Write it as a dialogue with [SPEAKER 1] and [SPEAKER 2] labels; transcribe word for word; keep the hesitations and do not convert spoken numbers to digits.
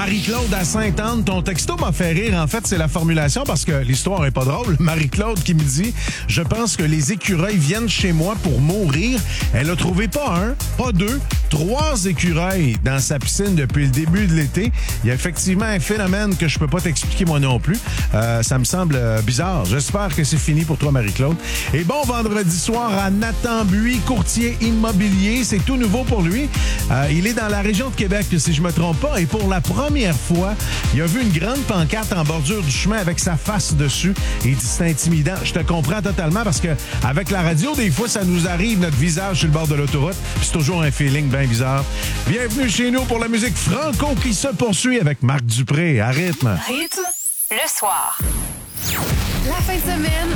[SPEAKER 1] Marie-Claude à Sainte-Anne. Ton texto m'a fait rire. En fait, c'est la formulation parce que l'histoire est pas drôle. Marie-Claude qui me dit « Je pense que les écureuils viennent chez moi pour mourir. » Elle a trouvé pas un, pas deux, trois écureuils dans sa piscine depuis le début de l'été. Il y a effectivement un phénomène que je peux pas t'expliquer moi non plus. Euh, ça me semble euh, bizarre. J'espère que c'est fini pour toi, Marie-Claude. Et bon vendredi soir à Nathan Buis, courtier immobilier. C'est tout nouveau pour lui. Euh, il est dans la région de Québec, si je me trompe pas. Et pour la première fois, il a vu une grande pancarte en bordure du chemin avec sa face dessus. Et il dit c'est intimidant. Je te comprends totalement parce que avec la radio, des fois, ça nous arrive, notre visage sur le bord de l'autoroute. Puis c'est toujours un feeling bien bizarre. Bienvenue chez nous pour la musique franco qui se poursuit avec Marc Dupré à rythme.
[SPEAKER 2] Rythme le soir. La fin de semaine,